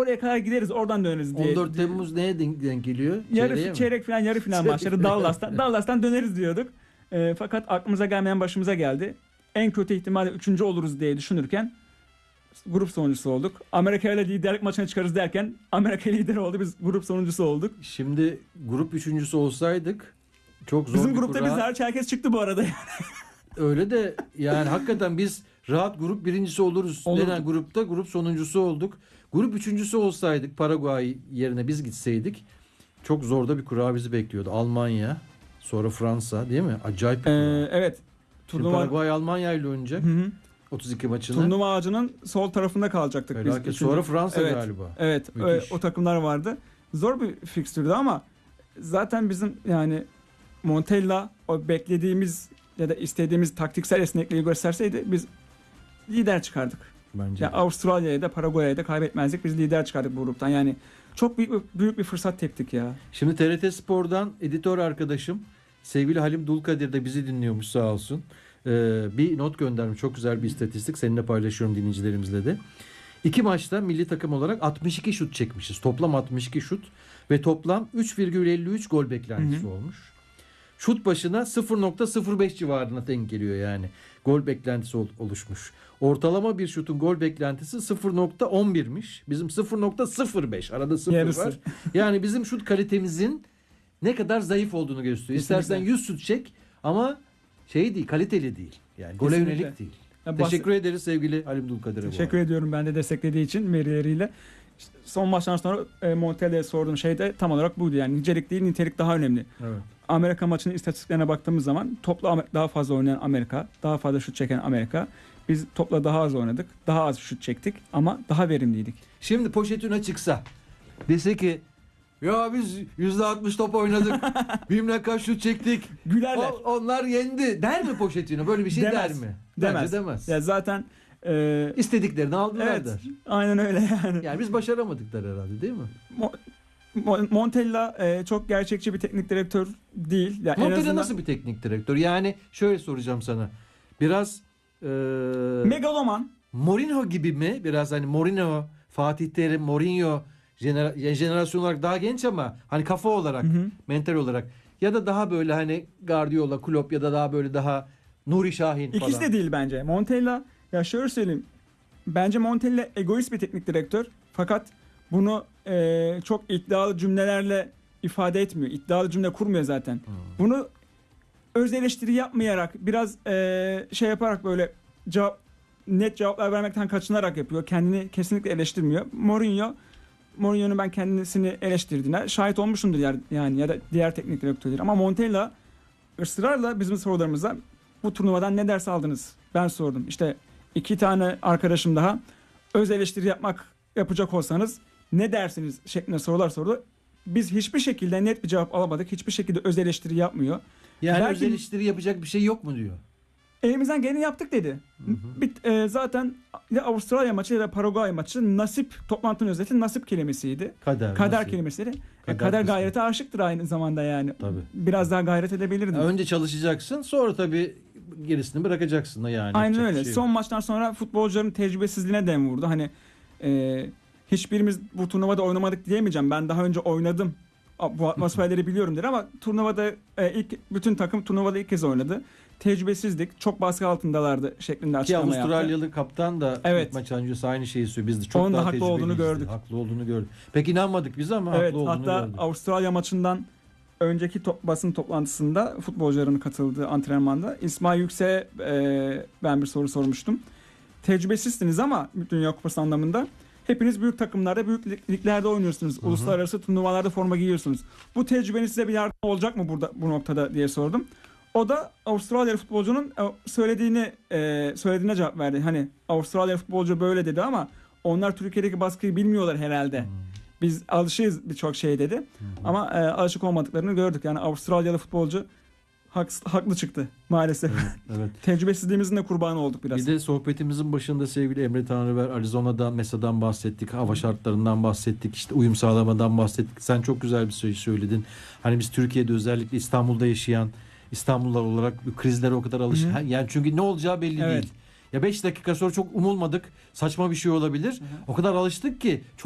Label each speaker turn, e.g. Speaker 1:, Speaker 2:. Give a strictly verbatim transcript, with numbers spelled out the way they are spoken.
Speaker 1: oraya kadar gideriz, oradan döneriz diye.
Speaker 2: on dört Temmuz neye denk, denk geliyor?
Speaker 1: Yarı, çeyrek falan, yarı final maçları Dallas'tan. Dallas'tan döneriz diyorduk. E, fakat aklımıza gelmeyen başımıza geldi. En kötü ihtimalle üçüncü oluruz diye düşünürken grup sonuncusu olduk. Amerika ile liderlik maçına çıkarız derken Amerika lider oldu. Biz grup sonuncusu olduk.
Speaker 2: Şimdi grup üçüncüsü olsaydık çok zor
Speaker 1: Bizim
Speaker 2: bir
Speaker 1: grupta
Speaker 2: kura.
Speaker 1: biz hariç herkes çıktı bu arada.
Speaker 2: Öyle de yani hakikaten biz rahat grup birincisi oluruz
Speaker 1: Olurduk.
Speaker 2: denen grupta grup sonuncusu olduk. Grup üçüncüsü olsaydık, Paraguay yerine biz gitseydik çok zorda bir kura bizi bekliyordu. Almanya, sonra Fransa, değil mi? Acayip bir kura.
Speaker 1: Ee, evet.
Speaker 2: Şimdi
Speaker 1: Turnuva,
Speaker 2: Paraguay Almanya ile oynayacak.
Speaker 1: Hı hı.
Speaker 2: otuz iki maçını.
Speaker 1: Turnuva ağacının sol tarafında kalacaktık biz.
Speaker 2: Felaket. Sonra Fransa
Speaker 1: evet,
Speaker 2: galiba.
Speaker 1: Evet. E, o takımlar vardı. Zor bir fikstürdü ama zaten bizim yani Montella o beklediğimiz ya da istediğimiz taktiksel esnekliği gösterseydi biz lider çıkardık.
Speaker 2: Bence.
Speaker 1: Ya Avustralya'ya da Paraguay'a da kaybetmezdik. Biz lider çıkardık bu gruptan. Yani çok büyük bir, büyük bir fırsat teptik ya.
Speaker 2: Şimdi T R T Spor'dan editör arkadaşım sevgili Halim Dulkadir de bizi dinliyormuş, sağ olsun. Ee, bir not göndermiş. Çok güzel bir istatistik. Seninle paylaşıyorum, dinleyicilerimizle de. İki maçta milli takım olarak altmış iki şut çekmişiz. Toplam altmış iki şut ve toplam üç virgül elli üç gol beklentisi hı hı. olmuş. Şut başına sıfır virgül sıfır beş civarına denk geliyor yani. Gol beklentisi oluşmuş. Ortalama bir şutun gol beklentisi sıfır virgül on birmiş. Bizim sıfır virgül sıfır beş. Arada sıfır Yarısı. var. Yani bizim şut kalitemizin ne kadar zayıf olduğunu gösteriyor. Kesinlikle. İstersen yüz şut çek ama şey değil, kaliteli değil. Yani gole Kesinlikle. yönelik değil. Ya Teşekkür bahs- ederiz sevgili Halim Dulkadir'e.
Speaker 1: Teşekkür ediyorum ben de desteklediği için verileriyle. İşte son maçtan sonra e, Montella'ya sorduğum şey de tam olarak buydu. Yani nicelik değil, nitelik daha önemli.
Speaker 2: Evet.
Speaker 1: Amerika maçının istatistiklerine baktığımız zaman topla daha fazla oynayan Amerika, daha fazla şut çeken Amerika. Biz topla daha az oynadık, daha az şut çektik ama daha verimliydik.
Speaker 2: Şimdi Pochettino çıksa dese ki ya biz yüzde altmış top oynadık. Bilmem kaç şut çektik.
Speaker 1: Gülerler.
Speaker 2: O, onlar yendi. Der mi Pochettino? Böyle bir şey
Speaker 1: demez.
Speaker 2: der mi?
Speaker 1: Demez.
Speaker 2: Bence demez.
Speaker 1: Ya zaten e,
Speaker 2: istediklerini aldılar
Speaker 1: evet,
Speaker 2: der.
Speaker 1: Aynen öyle yani.
Speaker 2: Yani biz başaramadık der herhalde, değil mi?
Speaker 1: Mo- Montella e, çok gerçekçi bir teknik direktör değil. Yani
Speaker 2: Montella
Speaker 1: azından...
Speaker 2: nasıl bir teknik direktör? Yani şöyle soracağım sana. Biraz e,
Speaker 1: megaloman.
Speaker 2: Mourinho gibi mi? Biraz hani Mourinho, Fatih Terim, Mourinho jener- jenerasyon olarak daha genç ama hani kafa olarak, hı hı. mental olarak ya da daha böyle hani Guardiola, Klopp ya da daha böyle daha Nuri Şahin falan.
Speaker 1: İkisi de değil bence. Montella, ya şöyle söyleyeyim. Bence Montella egoist bir teknik direktör. Fakat bunu e, çok iddialı cümlelerle ifade etmiyor. İddialı cümle kurmuyor zaten. Hmm. Bunu öz eleştiri yapmayarak, biraz e, şey yaparak böyle cevap, net cevaplar vermekten kaçınarak yapıyor. Kendini kesinlikle eleştirmiyor. Mourinho, Mourinho'nun ben kendisini eleştirdiğine şahit olmuşumdur yani, ya da diğer teknik direktörler. Ama Montella ısrarla bizim sorularımıza bu turnuvadan ne ders aldınız? Ben sordum. İşte iki tane arkadaşım daha öz eleştiri yapmak yapacak olsanız ne dersiniz şeklinde sorular sordu. Biz hiçbir şekilde net bir cevap alamadık. Hiçbir şekilde öz eleştiri yapmıyor.
Speaker 2: Yani
Speaker 1: Belki,
Speaker 2: öz eleştiri yapacak bir şey yok mu diyor.
Speaker 1: Elimizden geleni yaptık dedi. Hı hı. Bir, e, zaten ya Avustralya maçı ya da Paraguay maçı nasip, toplantının özeti nasip kelimesiydi.
Speaker 2: Kader.
Speaker 1: Kader
Speaker 2: nasip.
Speaker 1: kelimesiyle. Kader, e, kader gayrete aşıktır aynı zamanda yani.
Speaker 2: Tabii.
Speaker 1: Biraz daha gayret edebilirdin.
Speaker 2: Ya önce çalışacaksın, sonra tabii gerisini bırakacaksın da yani.
Speaker 1: Aynen öyle.
Speaker 2: Şey
Speaker 1: Son maçtan sonra futbolcuların tecrübesizliğine dem vurdu. Hani e, hiçbirimiz bu turnuvada oynamadık diyemeyeceğim. Ben daha önce oynadım. Bu atmosferleri biliyorum der ama turnuvada e, ilk bütün takım turnuvada ilk kez oynadı. Tecrübesizlik, çok baskı altındalardı şeklinde açıklama yaptı.
Speaker 2: Ki Avustralyalı yaptı. Kaptan da
Speaker 1: evet.
Speaker 2: ilk maç öncesi aynı şeyi söylüyor. Biz de çok
Speaker 1: Onun
Speaker 2: daha
Speaker 1: da haklı olduğunu gördük.
Speaker 2: Haklı olduğunu gördük. Pek inanmadık biz ama
Speaker 1: evet,
Speaker 2: haklı olduğunu
Speaker 1: hatta
Speaker 2: gördük.
Speaker 1: Hatta Avustralya maçından önceki top, basın toplantısında futbolcuların katıldığı antrenmanda İsmail Yüksek'e e, ben bir soru sormuştum. Tecrübesizsiniz ama Dünya Kupası anlamında hepiniz büyük takımlarda, büyük liglerde oynuyorsunuz. Hı hı. Uluslararası turnuvalarda forma giyiyorsunuz. Bu tecrübeniz size bir yardım olacak mı burada bu noktada diye sordum. O da Avustralya futbolcunun söylediğini e, söylediğine cevap verdi. Hani Avustralya futbolcu böyle dedi ama onlar Türkiye'deki baskıyı bilmiyorlar herhalde. Hmm. Biz alışığız birçok şey dedi. Hmm. Ama e, alışık olmadıklarını gördük. Yani Avustralyalı futbolcu hak, haklı çıktı maalesef. Evet, evet. Tecrübesizliğimizin de kurbanı olduk biraz.
Speaker 2: Bir de sohbetimizin başında sevgili Emre Tanrıver, Arizona'dan, Mesa'dan bahsettik. Hava şartlarından bahsettik. İşte uyum sağlamadan bahsettik. Sen çok güzel bir şey söyledin. Hani biz Türkiye'de özellikle İstanbul'da yaşayan İstanbullular olarak bu krizlere o kadar alışık. Hı-hı. Yani çünkü ne olacağı belli evet. değil. Ya beş dakika sonra çok umulmadık saçma bir şey olabilir. Hı-hı. O kadar alıştık ki çok